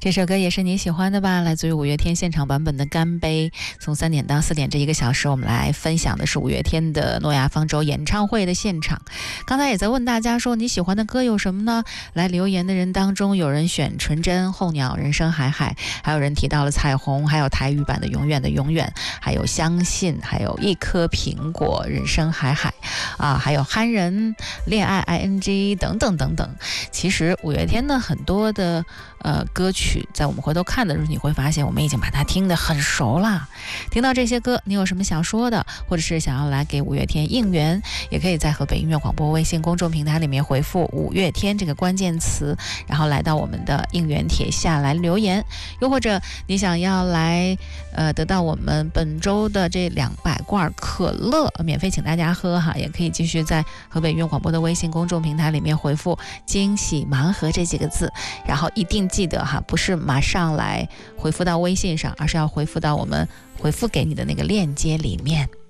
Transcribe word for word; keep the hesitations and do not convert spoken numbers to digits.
这首歌也是你喜欢的吧，来自于五月天现场版本的干杯。从三点到四点这一个小时，我们来分享的是五月天的诺亚方舟演唱会的现场。刚才也在问大家说你喜欢的歌有什么呢？来留言的人当中，有人选纯真、候鸟、人生海海，还有人提到了彩虹，还有台语版的永远的永远，还有相信，还有一颗苹果、人生海海啊，还有憨人、恋爱 I N G 等等等等。其实五月天的很多的呃歌曲，在我们回头看的时候，你会发现我们已经把它听得很熟了。听到这些歌，你有什么想说的，或者是想要来给五月天应援，也可以在河北音乐广播微信公众平台里面回复五月天这个关键词，然后来到我们的应援帖下来留言。又或者你想要来呃得到我们本周的这两百罐可乐免费请大家喝哈，也可以继续在河北音乐广播的微信公众平台里面回复惊喜盲盒这几个字，然后一定记得哈，不是马上来回复到微信上，而是要回复到我们回复给你的那个链接里面。